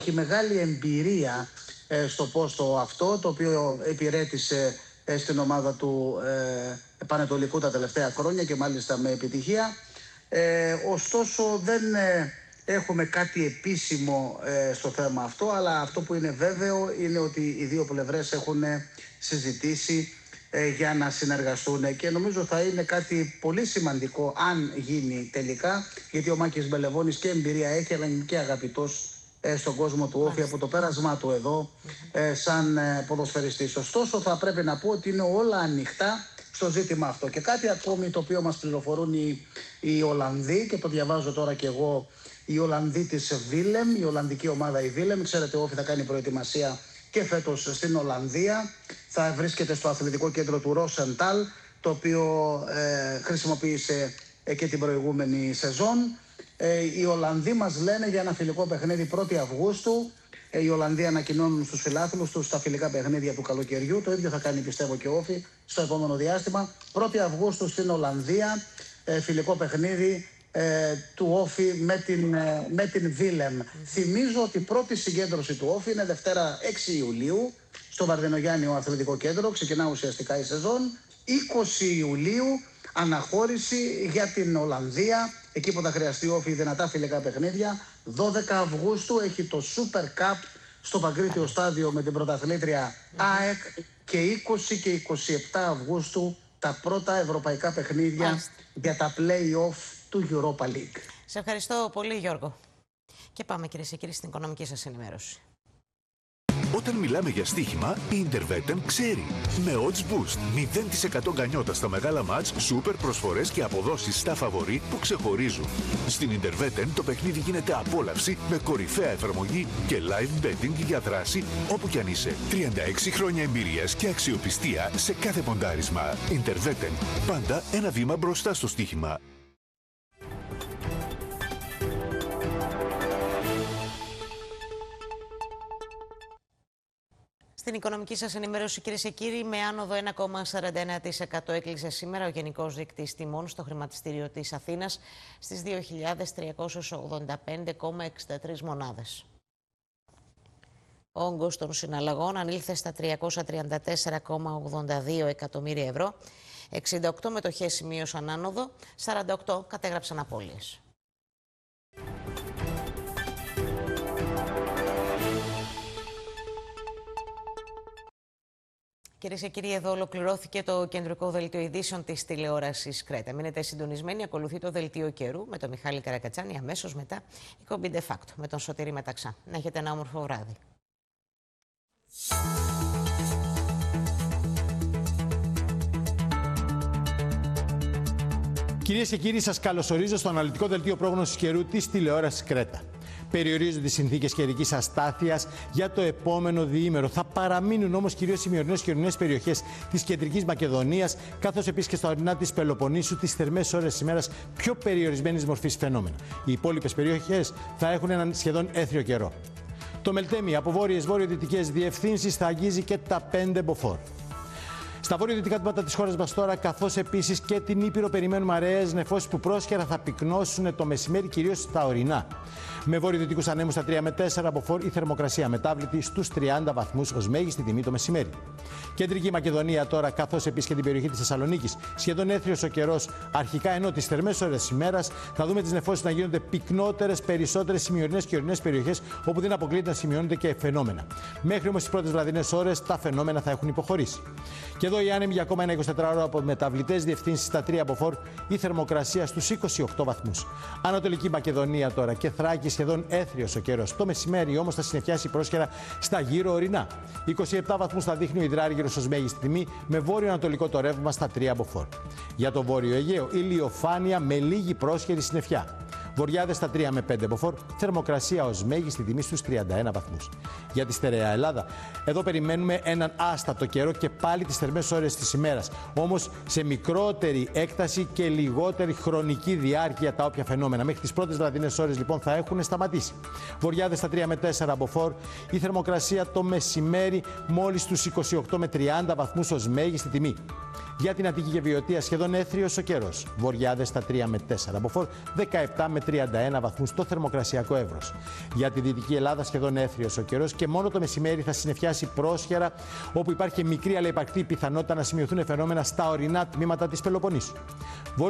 Έχει μεγάλη εμπειρία στο πόστο αυτό, το οποίο υπηρέτησε στην ομάδα του Πανετολικού τα τελευταία χρόνια και μάλιστα με επιτυχία. Ωστόσο δεν έχουμε κάτι επίσημο στο θέμα αυτό, αλλά αυτό που είναι βέβαιο είναι ότι οι δύο πλευρές έχουν συζητήσει για να συνεργαστούν και νομίζω θα είναι κάτι πολύ σημαντικό αν γίνει τελικά, γιατί ο Μάκης Μπελεβώνης και εμπειρία έχει, αλλά είναι και αγαπητός στον κόσμο του Όφη από το πέρασμά του εδώ σαν ποδοσφαιριστής. Ωστόσο θα πρέπει να πω ότι είναι όλα ανοιχτά στο ζήτημα αυτό. Και κάτι ακόμη το οποίο μας πληροφορούν οι Ολλανδοί, και το διαβάζω τώρα και εγώ, οι Ολλανδοί της Βίλεμ, η Ολλανδική ομάδα η Βίλεμ. Ξέρετε, ο Όφη θα κάνει προετοιμασία και φέτος στην Ολλανδία. Θα βρίσκεται στο αθλητικό κέντρο του Ρόσενταλ, το οποίο χρησιμοποίησε και την προηγούμενη σεζόν. Οι Ολλανδοί μας λένε για ένα φιλικό παιχνίδι 1η Αυγούστου. Οι Ολλανδοί ανακοινώνουν στους φιλάθλους τους τα φιλικά παιχνίδια του καλοκαιριού. Το ίδιο θα κάνει, πιστεύω, και ο Όφη στο επόμενο διάστημα. 1η Αυγούστου στην Ολλανδία, φιλικό παιχνίδι του Όφη με την Βίλεμ. Θυμίζω ότι η πρώτη συγκέντρωση του Όφη είναι Δευτέρα 6 Ιουλίου στο Βαρδινογιάννιο Αθλητικό Κέντρο. Ξεκινά ουσιαστικά η σεζόν. 20 Ιουλίου αναχώρηση για την Ολλανδία, εκεί που θα χρειαστεί ο Όφη δυνατά φιλικά παιχνίδια. 12 Αυγούστου έχει το Super Cup στο Παγκρίτιο Στάδιο με την πρωταθλήτρια ΑΕΚ και 20 και 27 Αυγούστου τα πρώτα ευρωπαϊκά παιχνίδια για τα play-off του Europa League. Σε ευχαριστώ πολύ, Γιώργο. Και πάμε, κυρίες και κύριοι, στην οικονομική σας ενημέρωση. Όταν μιλάμε για στοίχημα, η Intervetten ξέρει. Με Odds Boost, 0% γκανιότα στα μεγάλα μάτς, σούπερ προσφορές και αποδόσεις στα φαβορί που ξεχωρίζουν. Στην Intervetten το παιχνίδι γίνεται απόλαυση με κορυφαία εφαρμογή και live betting για δράση όπου κι αν είσαι. 36 χρόνια εμπειρίας και αξιοπιστία σε κάθε ποντάρισμα. Intervetten, πάντα ένα βήμα μπροστά στο στοίχημα. Στην οικονομική σας ενημέρωση, κυρίες και κύριοι, με άνοδο 1,41% έκλεισε σήμερα ο Γενικός Δείκτης Τιμών στο χρηματιστήριο της Αθήνας στις 2.385,63 μονάδες. Ο όγκος των συναλλαγών ανήλθε στα 334,82 εκατομμύρια ευρώ. 68 μετοχές σημείωσαν άνοδο, 48 κατέγραψαν απώλειες. Κυρίες και κύριοι, εδώ ολοκληρώθηκε το κεντρικό δελτίο ειδήσεων της τηλεόρασης Κρέτα. Μείνετε συντονισμένοι, ακολουθεί το δελτίο καιρού με τον Μιχάλη Καρακατσάνη, αμέσως μετά η κομπή De Facto με τον Σωτήρη Μεταξά. Να έχετε ένα όμορφο βράδυ. Κυρίες και κύριοι, σας καλωσορίζω στο αναλυτικό δελτίο πρόγνωσης καιρού της τηλεόρασης Κρέτα. Περιορίζονται οι συνθήκες καιρικής αστάθειας για το επόμενο διήμερο. Θα παραμείνουν όμως κυρίως οι μειωρινές και ορεινές περιοχές της Κεντρικής Μακεδονίας, καθώς επίσης και στα ορεινά της Πελοποννήσου, τις θερμές ώρες της ημέρας πιο περιορισμένης μορφής φαινόμενα. Οι υπόλοιπες περιοχές θα έχουν έναν σχεδόν έθριο καιρό. Το Μελτέμι από βόρειες βορειοδυτικές διευθύνσεις θα αγγίζει και τα 5 μποφόρ. Στα βορειοδυτικά τμήματα της χώρας μας τώρα, καθώς επίσης και την Ήπειρο, περιμένουμε αραιές νεφώσεις που πρόσχερα θα πυκνώσουν το μεσημέρι, κυρίως στα ορεινά. Με βορειοδυτικούς ανέμους στα 3 με 4 μποφόρ, η θερμοκρασία μετάβλητη στους 30 βαθμούς ως μέγιστη τιμή το μεσημέρι. Κεντρική Μακεδονία τώρα, καθώς επίσης και την περιοχή της Θεσσαλονίκης, σχεδόν έθριος ο καιρός αρχικά, ενώ τις θερμές ώρες της ημέρας θα δούμε τις νεφώσεις να γίνονται πυκνότερες, περισσότερες σημειωρινές και ορεινές περιοχές, όπου δεν αποκλείεται να σημειώνονται και φαινόμενα. Μέχρι όμως τις πρώτες βραδινές ώρες τα φαινόμενα θα έχουν υποχωρήσει. Και εδώ οι άνεμοι για ακόμα ένα 24ωρο από μεταβλητές διευθύνσεις στα 3 μποφόρ, η θερμοκρασία στους 28 βαθμούς. Ανατολική Μακεδονία τώρα και Θράκη, σχεδόν έθριος ο καιρός. Το μεσημέρι όμως θα συννεφιάσει πρόσχερα στα γύρω ορεινά. 27 βαθμούς θα δείχνει ο υδράργυρος ως μέγιστη τιμή, με βόρειο-ανατολικό το ρεύμα στα 3 μποφόρ. Για το βόρειο Αιγαίο, ηλιοφάνεια με λίγη πρόσχερη συννεφιά. Βοριάδες στα 3 με 5 μποφόρ, θερμοκρασία ως μέγιστη τιμή στους 31 βαθμούς. Για τη στερεά Ελλάδα, εδώ περιμένουμε έναν άστατο καιρό και πάλι τις θερμές ώρες της ημέρας. Όμως σε μικρότερη έκταση και λιγότερη χρονική διάρκεια τα όποια φαινόμενα. Μέχρι τις πρώτες βραδινές ώρες λοιπόν θα έχουν σταματήσει. Βοριάδες στα 3 με 4 μποφόρ, η θερμοκρασία το μεσημέρι μόλις στους 28 με 30 βαθμούς ως μέγιστη τιμή. Για την Αττική και Βιωτία σχεδόν έθριος ο καιρός. Βοριάδες στα 3 με 4 μποφόρ, 17 με με 31 βαθμούς το θερμοκρασιακό εύρος. Για τη Δυτική Ελλάδα σχεδόν έθριος ο καιρός και μόνο το μεσημέρι θα συννεφιάσει πρόσχερα, όπου υπάρχει μικρή αλλά υπαρκτή πιθανότητα να σημειωθούν φαινόμενα στα ορεινά τμήματα της Πελοποννήσου.